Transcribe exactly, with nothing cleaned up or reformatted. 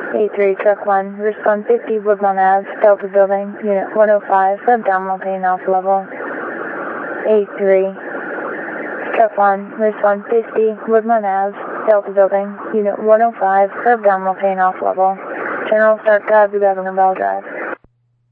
A three, Truck one, respond fifty, Woodmont Ave, Delta Building, Unit one oh five, abdominal pain off level. A three, Truck one, respond fifty, Woodmont Ave, Delta Building, Unit one oh five, abdominal pain off level. General Stark, Governor Bell Drive.